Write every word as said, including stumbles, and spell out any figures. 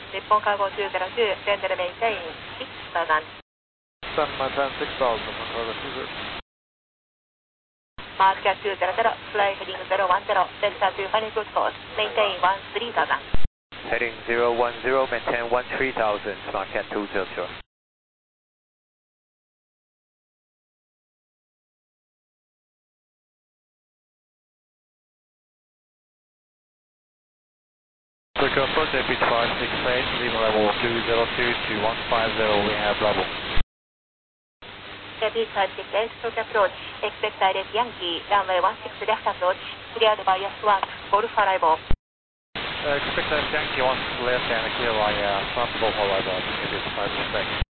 日本カーゴにゼロきゅう、レンデルメインテインろくさん。 Sun maintain six thousand, Cargo two zero. Mars Cat two zero zero, fly heading zero one zero, Delta two final good course, maintain one three thousand. Heading zero one zero, maintain one three thousand, Smart Cat two zero zero. Quick approach, F H five six eight, Lima level two zero two to one five zero, we have level. F H five six eight, quick approach, expect direct Yankee, runway one six left approach, cleared by S one, Golf arrival. Uh, expect that Yankee one left and clear by uh, front Golf arrival, F H five six eight.